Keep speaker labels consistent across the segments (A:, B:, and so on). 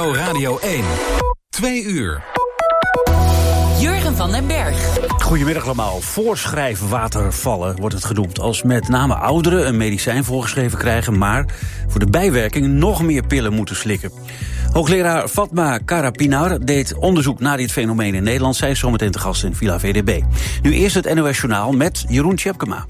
A: NPO Radio 1. 2 uur.
B: Jurgen van den Berg.
C: Goedemiddag allemaal. Voorschrijfwatervallen wordt het genoemd. Als met name ouderen een medicijn voorgeschreven krijgen, maar voor de bijwerkingen nog meer pillen moeten slikken. Hoogleraar Fatma Karapinar deed onderzoek naar dit fenomeen in Nederland. Zij is zometeen te gast in Villa VDB. Nu eerst het NOS Journaal met Jeroen Tjepkema.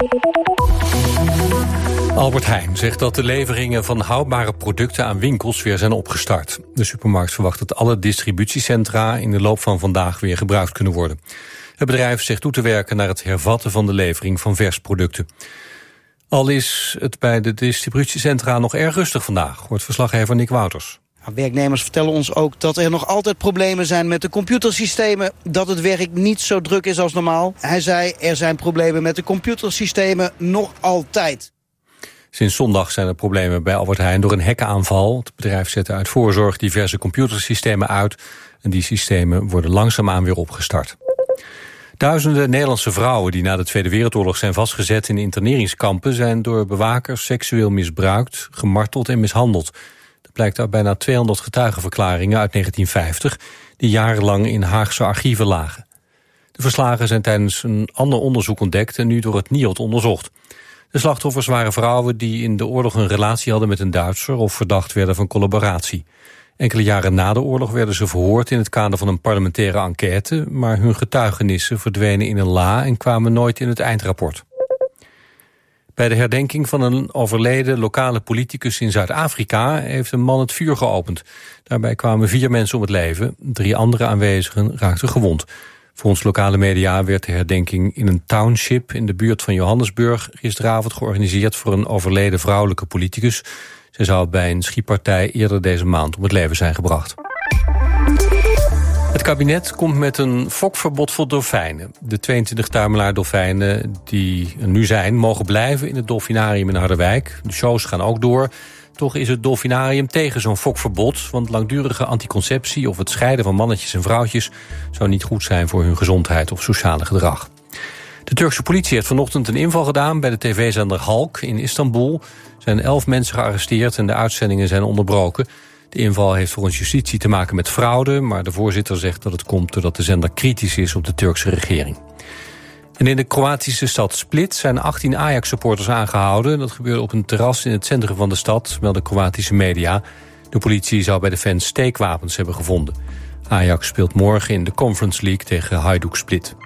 D: Albert Heijn zegt dat de leveringen van houdbare producten aan winkels weer zijn opgestart. De supermarkt verwacht dat alle distributiecentra in de loop van vandaag weer gebruikt kunnen worden. Het bedrijf zegt toe te werken naar het hervatten van de levering van versproducten. Al is het bij de distributiecentra nog erg rustig vandaag, hoort verslaggever Nick Wouters.
E: Werknemers vertellen ons ook dat er nog altijd problemen zijn met de computersystemen, dat het werk niet zo druk is als normaal. Hij zei, er zijn problemen met de computersystemen nog altijd.
D: Sinds zondag zijn er problemen bij Albert Heijn door een hackenaanval. Het bedrijf zette uit voorzorg diverse computersystemen uit en die systemen worden langzaamaan weer opgestart. Duizenden Nederlandse vrouwen die na de Tweede Wereldoorlog zijn vastgezet in interneringskampen zijn door bewakers seksueel misbruikt, gemarteld en mishandeld. Dat blijkt uit bijna 200 getuigenverklaringen uit 1950 die jarenlang in Haagse archieven lagen. De verslagen zijn tijdens een ander onderzoek ontdekt en nu door het NIOD onderzocht. De slachtoffers waren vrouwen die in de oorlog een relatie hadden met een Duitser of verdacht werden van collaboratie. Enkele jaren na de oorlog werden ze verhoord in het kader van een parlementaire enquête, maar hun getuigenissen verdwenen in een la en kwamen nooit in het eindrapport. Bij de herdenking van een overleden lokale politicus in Zuid-Afrika heeft een man het vuur geopend. Daarbij kwamen 4 mensen om het leven, 3 andere aanwezigen raakten gewond. Volgens lokale media werd de herdenking in een township in de buurt van Johannesburg gisteravond georganiseerd voor een overleden vrouwelijke politicus. Zij zou bij een schietpartij eerder deze maand om het leven zijn gebracht. Het kabinet komt met een fokverbod voor dolfijnen. De 22 tuimelaar-dolfijnen die er nu zijn mogen blijven in het dolfinarium in Harderwijk. De shows gaan ook door. Toch is het dolfinarium tegen zo'n fokverbod, want langdurige anticonceptie of het scheiden van mannetjes en vrouwtjes zou niet goed zijn voor hun gezondheid of sociale gedrag. De Turkse politie heeft vanochtend een inval gedaan bij de tv-zender Halk in Istanbul. Er zijn 11 mensen gearresteerd en de uitzendingen zijn onderbroken. De inval heeft volgens justitie te maken met fraude, maar de voorzitter zegt dat het komt doordat de zender kritisch is op de Turkse regering. En in de Kroatische stad Split zijn 18 Ajax-supporters aangehouden. Dat gebeurde op een terras in het centrum van de stad, melden Kroatische media. De politie zou bij de fans steekwapens hebben gevonden. Ajax speelt morgen in de Conference League tegen Hajduk Split.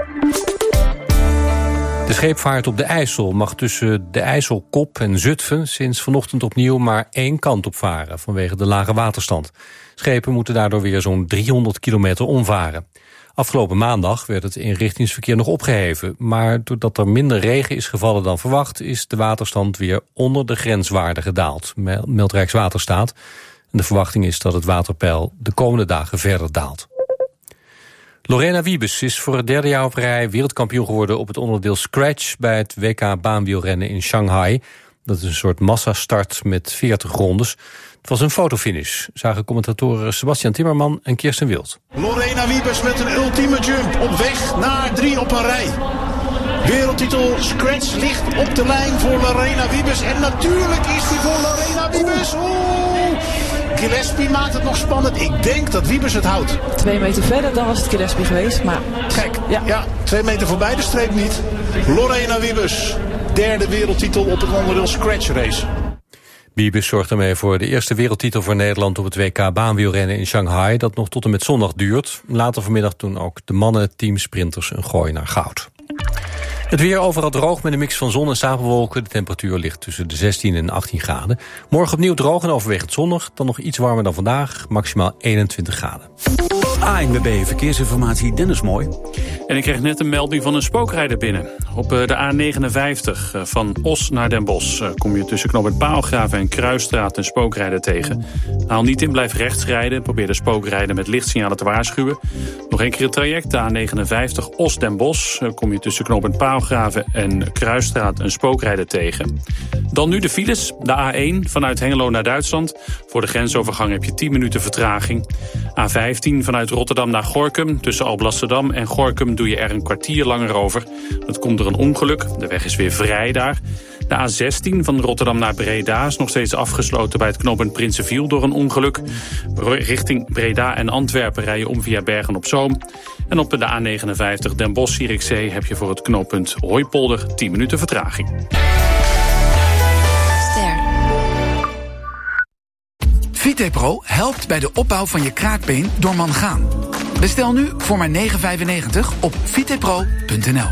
D: De scheepvaart op de IJssel mag tussen de IJsselkop en Zutphen sinds vanochtend opnieuw maar 1 kant op varen vanwege de lage waterstand. Schepen moeten daardoor weer zo'n 300 kilometer omvaren. Afgelopen maandag werd het inrichtingsverkeer nog opgeheven, maar doordat er minder regen is gevallen dan verwacht is de waterstand weer onder de grenswaarde gedaald, meldt Rijkswaterstaat. En de verwachting is dat het waterpeil de komende dagen verder daalt. Lorena Wiebes is voor het 3e jaar op rij wereldkampioen geworden op het onderdeel Scratch bij het WK baanwielrennen in Shanghai. Dat is een soort massastart met 40 rondes. Het was een fotofinish, zagen commentatoren Sebastian Timmerman en Kirsten Wild.
F: Lorena Wiebes met een ultieme jump op weg naar 3 op een rij. Wereldtitel Scratch ligt op de lijn voor Lorena Wiebes. En natuurlijk is die voor Lorena Wiebes. Gillespie maakt het nog spannend. Ik denk dat Wiebes het houdt.
G: 2 meter verder, dan was het Gillespie geweest. Maar
F: kijk, ja 2 meter voorbij de streep niet. Lorena Wiebes, 3e wereldtitel op het onderdeel Scratch race.
D: Wiebes zorgt ermee voor de eerste wereldtitel voor Nederland op het WK baanwielrennen in Shanghai, dat nog tot en met zondag duurt. Later vanmiddag doen ook de mannen teamsprinters een gooi naar goud. Het weer overal droog met een mix van zon en stapelwolken. De temperatuur ligt tussen de 16 en 18 graden. Morgen opnieuw droog en overwegend zonnig. Dan nog iets warmer dan vandaag, maximaal 21 graden.
C: ANWB Verkeersinformatie, Dennis Mooi.
H: En ik kreeg net een melding van een spookrijder binnen. Op de A59 van Os naar Den Bosch kom je tussen knooppunt Paalgraven en Kruisstraat een spookrijder tegen. Haal niet in, blijf rechts rijden. Probeer de spookrijder met lichtsignalen te waarschuwen. Nog een keer het traject, de A59 Os-Den Bosch. Kom je tussen knooppunt Paalgraven en Kruisstraat een spookrijder tegen. Dan nu de files. De A1 vanuit Hengelo naar Duitsland. Voor de grensovergang heb je 10 minuten vertraging. A15 vanuit Rotterdam naar Gorinchem. Tussen Alblasserdam en Gorinchem doe je er een kwartier langer over. Dat komt door een ongeluk. De weg is weer vrij daar. De A16 van Rotterdam naar Breda is nog steeds afgesloten bij het knooppunt Prinsenviel door een ongeluk. Richting Breda en Antwerpen rij je om via Bergen-op-Zoom. En op de A59 Den Bosch-Zierikzee heb je voor het knooppunt Hooipolder 10 minuten vertraging.
I: VitePro helpt bij de opbouw van je kraakbeen door mangaan. Bestel nu voor maar €9,95 op vitepro.nl.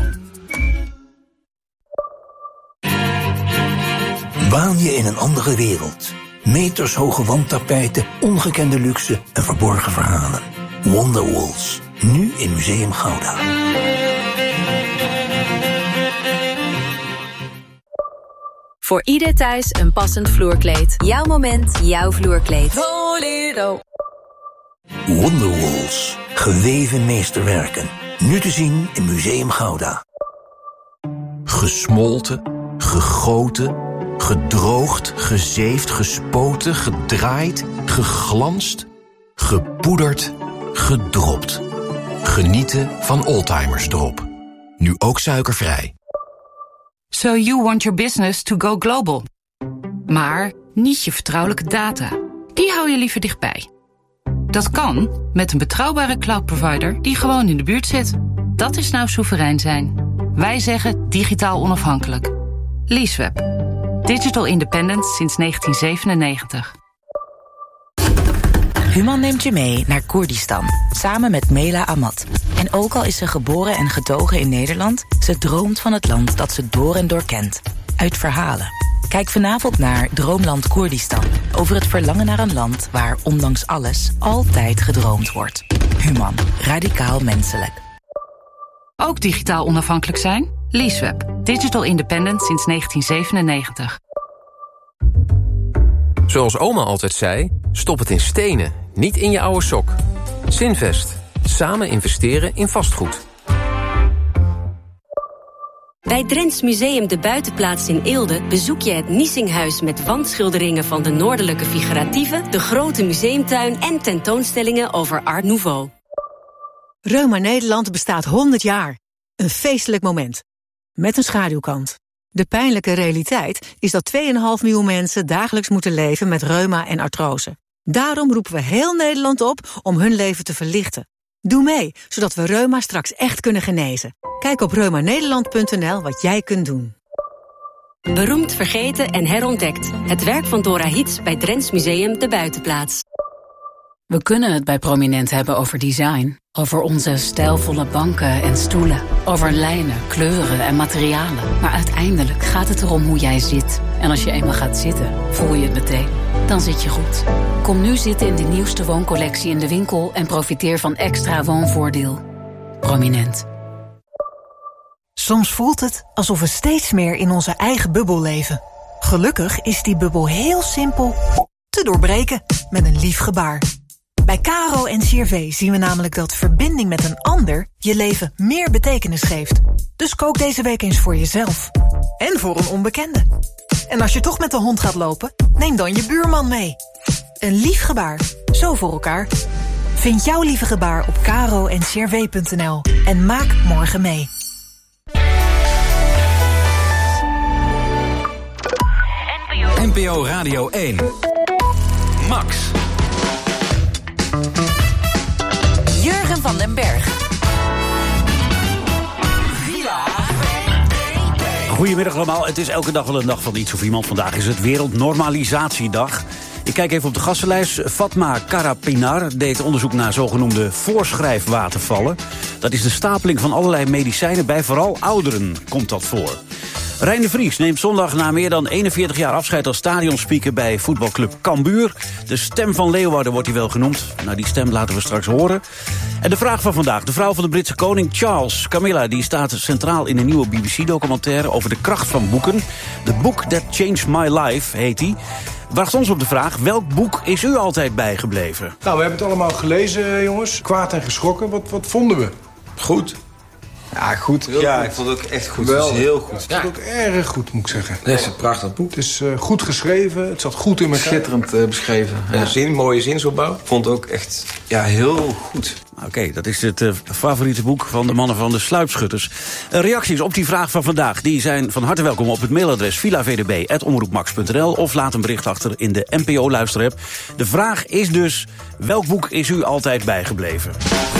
J: Waan je in een andere wereld. Metershoge wandtapijten, ongekende luxe en verborgen verhalen. Wonderwalls, nu in Museum Gouda.
K: Voor ieder thuis een passend vloerkleed. Jouw moment, jouw vloerkleed.
B: Volero.
J: Wonderwalls, geweven meesterwerken. Nu te zien in Museum Gouda.
L: Gesmolten, gegoten, gedroogd, gezeefd, gespoten, gedraaid, geglanst, gepoederd, gedropt. Genieten van Oldtimers Drop. Nu ook suikervrij.
M: So you want your business to go global. Maar niet je vertrouwelijke data. Die hou je liever dichtbij. Dat kan met een betrouwbare cloud-provider die gewoon in de buurt zit. Dat is nou soeverein zijn. Wij zeggen digitaal onafhankelijk. Leaseweb. Digital independence sinds 1997.
N: Human neemt je mee naar Koerdistan, samen met Mela Ahmad. En ook al is ze geboren en getogen in Nederland, ze droomt van het land dat ze door en door kent. Uit verhalen. Kijk vanavond naar Droomland Koerdistan. Over het verlangen naar een land waar, ondanks alles, altijd gedroomd wordt. Human. Radicaal menselijk.
M: Ook digitaal onafhankelijk zijn? Leaseweb. Digital independence sinds 1997.
O: Zoals oma altijd zei, stop het in stenen, niet in je oude sok. Zinvest. Samen investeren in vastgoed.
P: Bij Drents Museum De Buitenplaats in Eelde bezoek je het Niesinghuis met wandschilderingen van de Noordelijke Figuratieven, de grote museumtuin en tentoonstellingen over Art Nouveau.
Q: Reuma Nederland bestaat 100 jaar. Een feestelijk moment. Met een schaduwkant. De pijnlijke realiteit is dat 2,5 miljoen mensen dagelijks moeten leven met reuma en artrose. Daarom roepen we heel Nederland op om hun leven te verlichten. Doe mee, zodat we reuma straks echt kunnen genezen. Kijk op reumanederland.nl wat jij kunt doen.
P: Beroemd, vergeten en herontdekt. Het werk van Dora Hiets bij Drents Museum De Buitenplaats.
B: We kunnen het bij Prominent hebben over design. Over onze stijlvolle banken en stoelen. Over lijnen, kleuren en materialen. Maar uiteindelijk gaat het erom hoe jij zit. En als je eenmaal gaat zitten, voel je het meteen. Dan zit je goed. Kom nu zitten in de nieuwste wooncollectie in de winkel en profiteer van extra woonvoordeel. Prominent.
R: Soms voelt het alsof we steeds meer in onze eigen bubbel leven. Gelukkig is die bubbel heel simpel te doorbreken met een lief gebaar. Bij KRO en CRV zien we namelijk dat verbinding met een ander je leven meer betekenis geeft. Dus kook deze week eens voor jezelf. En voor een onbekende. En als je toch met de hond gaat lopen, neem dan je buurman mee. Een lief gebaar. Zo voor elkaar. Vind jouw lieve gebaar op kro-en-crv.nl en maak morgen mee.
A: NPO Radio 1. Max.
B: Jurgen van den Berg.
C: Goedemiddag allemaal. Het is elke dag wel een dag van iets of iemand. Vandaag is het Wereldnormalisatiedag. Ik kijk even op de gastenlijst. Fatma Karapinar deed onderzoek naar zogenoemde voorschrijfwatervallen. Dat is de stapeling van allerlei medicijnen bij vooral ouderen komt dat voor. Rein de Vries neemt zondag na meer dan 41 jaar afscheid als stadionspeaker bij voetbalclub Cambuur. De stem van Leeuwarden wordt hij wel genoemd. Nou, die stem laten we straks horen. En de vraag van vandaag. De vrouw van de Britse koning Charles, Camilla, die staat centraal in een nieuwe BBC-documentaire over de kracht van boeken. The Book That Changed My Life heet die. Wacht ons op de vraag, welk boek is u altijd bijgebleven?
S: Nou, we hebben het allemaal gelezen, jongens. Kwaad en geschrokken. Wat vonden we?
T: Goed.
S: Ja, goed.
T: Ja, ik vond het ook echt goed.
S: Wel,
T: het is heel goed.
S: Ik vond het ook erg goed, moet ik zeggen.
T: Het is een prachtig boek.
S: Het is goed geschreven, het zat goed in elkaar.
T: Schitterend beschreven. Ja. Mooie zinsopbouw. Ik vond het ook echt heel goed.
C: Oké, dat is het favoriete boek van de mannen van de Sluipschutters. Reacties op die vraag van vandaag die zijn van harte welkom op het mailadres villavdb@omroepmax.nl of laat een bericht achter in de NPO-luisterapp. De vraag is dus, welk boek is u altijd bijgebleven?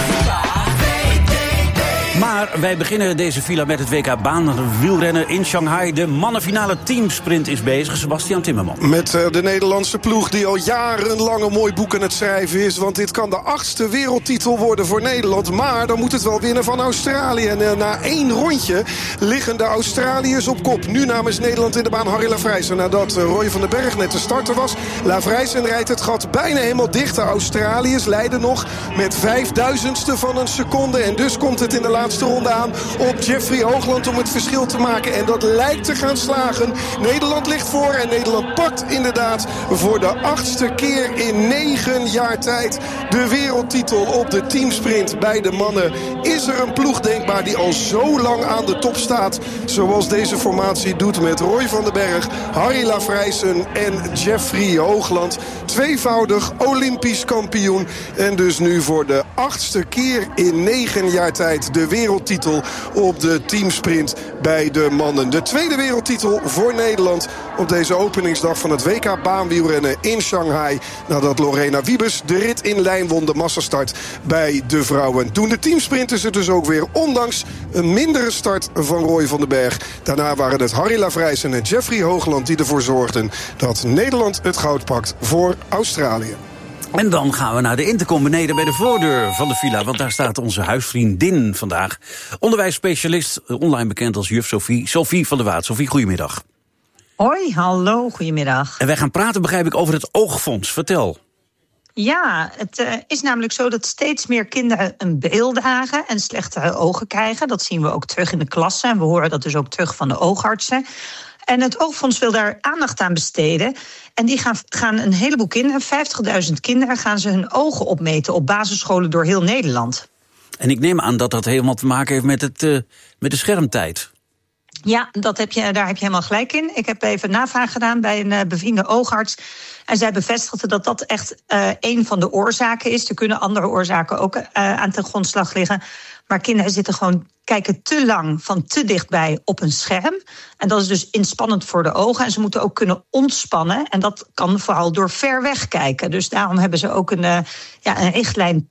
C: Maar wij beginnen deze villa met het WK baanwielrennen in Shanghai. De mannenfinale teamsprint is bezig. Sebastian Timmerman.
U: Met de Nederlandse ploeg die al jarenlang een mooi boek aan het schrijven is. Want dit kan de 8e wereldtitel worden voor Nederland. Maar dan moet het wel winnen van Australië. En na 1 rondje liggen de Australiërs op kop. Nu namens Nederland in de baan Harry Lavrijsen. Nadat Roy van den Berg net de starter was. Lavrijsen rijdt het gat bijna helemaal dicht. De Australiërs leiden nog met 5.000ste van een seconde. En dus komt het in de laatste ronde aan op Jeffrey Hoogland om het verschil te maken. En dat lijkt te gaan slagen. Nederland ligt voor en Nederland pakt inderdaad voor de 8e keer in 9 jaar tijd de wereldtitel op de teamsprint bij de mannen. Is er een ploeg denkbaar die al zo lang aan de top staat zoals deze formatie doet met Roy van den Berg, Harry Lavrijsen en Jeffrey Hoogland. Tweevoudig Olympisch kampioen en dus nu voor de 8e keer in 9 jaar tijd de wereldtitel op de teamsprint bij de mannen. De 2e wereldtitel voor Nederland op deze openingsdag van het WK baanwielrennen in Shanghai. Nadat Lorena Wiebes de rit in lijn won, de massastart bij de vrouwen. Toen de teamsprint is het dus ook weer, ondanks een mindere start van Roy van den Berg. Daarna waren het Harry Lavrijsen en Jeffrey Hoogland die ervoor zorgden dat Nederland het goud pakt voor Australië.
C: En dan gaan we naar de intercom beneden bij de voordeur van de villa. Want daar staat onze huisvriendin vandaag. Onderwijsspecialist, online bekend als juf Sophie. Sophie van der Waard. Sophie, goedemiddag.
V: Hoi, hallo, goedemiddag.
C: En wij gaan praten, begrijp ik, over het Oogfonds. Vertel.
V: Ja, het is namelijk zo dat steeds meer kinderen een bril dragen en slechtere ogen krijgen. Dat zien we ook terug in de klassen en we horen dat dus ook terug van de oogartsen. En het Oogfonds wil daar aandacht aan besteden. En die gaan een heleboel kinderen, 50.000 kinderen, gaan ze hun ogen opmeten op basisscholen door heel Nederland.
C: En ik neem aan dat dat helemaal te maken heeft met de schermtijd.
V: Ja, daar heb je helemaal gelijk in. Ik heb even navraag gedaan bij een bevriende oogarts. En zij bevestigde dat dat echt een van de oorzaken is. Er kunnen andere oorzaken ook aan ten grondslag liggen. Maar kinderen kijken te lang van te dichtbij op een scherm. En dat is dus inspannend voor de ogen. En ze moeten ook kunnen ontspannen. En dat kan vooral door ver weg kijken. Dus daarom hebben ze ook een richtlijn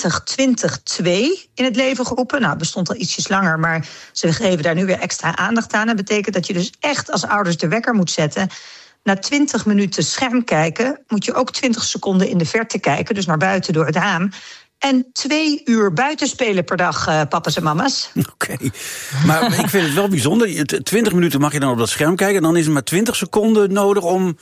V: 2022 in het leven geroepen. Nou, het bestond al ietsjes langer, maar ze geven daar nu weer extra aandacht aan. Dat betekent dat je dus echt als ouders de wekker moet zetten. Na 20 minuten scherm kijken moet je ook 20 seconden in de verte kijken. Dus naar buiten door het raam. En 2 uur buiten spelen per dag, papa's en mama's.
C: Oké, maar ik vind het wel bijzonder. 20 minuten mag je dan op dat scherm kijken. En dan is er maar 20 seconden nodig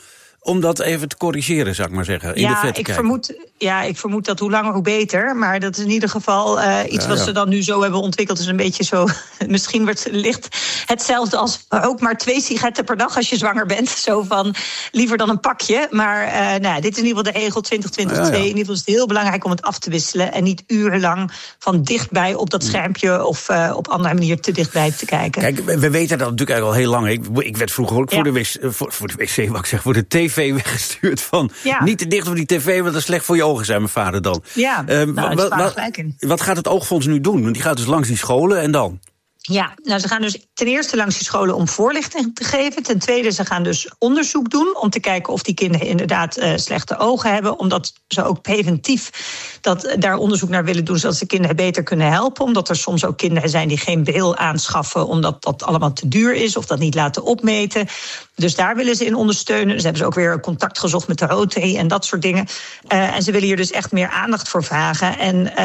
C: om dat even te corrigeren, zou ik maar zeggen. In de verte kijken.
V: Ik vermoed dat hoe langer hoe beter. Maar dat is in ieder geval iets wat ze dan nu zo hebben ontwikkeld. Is een beetje zo, misschien licht hetzelfde als ook maar 2 sigaretten per dag als je zwanger bent. Zo van, liever dan een pakje. Maar dit is in ieder geval de regel 2022. In ieder geval is het heel belangrijk om het af te wisselen. En niet urenlang van dichtbij op dat schermpje of op andere manier te dichtbij te kijken.
C: Kijk, we weten dat natuurlijk eigenlijk al heel lang. Ik werd vroeger ook voor de wc, wat ik zeg, voor de tv weggestuurd van niet te dicht op die tv, want dat is slecht voor je ogen, zei mijn vader dan.
V: Ja, daar is vader gelijk in.
C: Wat gaat het Oogfonds nu doen? Want die gaat dus langs die scholen en dan?
V: Ja, nou, ze gaan dus ten eerste langs die scholen om voorlichting te geven. Ten tweede, ze gaan dus onderzoek doen om te kijken of die kinderen inderdaad slechte ogen hebben. Omdat ze ook preventief daar onderzoek naar willen doen, zodat ze kinderen beter kunnen helpen. Omdat er soms ook kinderen zijn die geen bril aanschaffen omdat dat allemaal te duur is of dat niet laten opmeten. Dus daar willen ze in ondersteunen. Dus hebben ze ook weer contact gezocht met de Rotary en dat soort dingen. En ze willen hier dus echt meer aandacht voor vragen.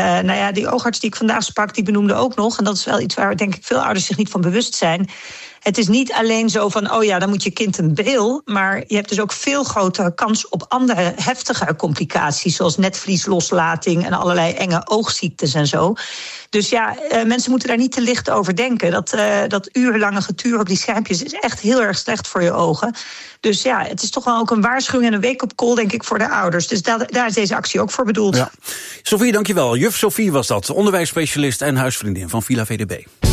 V: En die oogarts die ik vandaag sprak, die benoemde ook nog, en dat is wel iets waar denk ik veel ouders zich niet van bewust zijn. Het is niet alleen zo van, dan moet je kind een bril, maar je hebt dus ook veel grotere kans op andere heftige complicaties, zoals netvlieslating en allerlei enge oogziektes en zo. Dus mensen moeten daar niet te licht over denken. Dat urenlange getuur op die schermpjes is echt heel erg slecht voor je ogen. Dus het is toch wel ook een waarschuwing en een wake-up call, denk ik, voor de ouders. Dus daar is deze actie ook voor bedoeld.
C: Ja. Sophie, dankjewel. Juf Sophie was dat, onderwijsspecialist en huisvriendin van Villa VDB.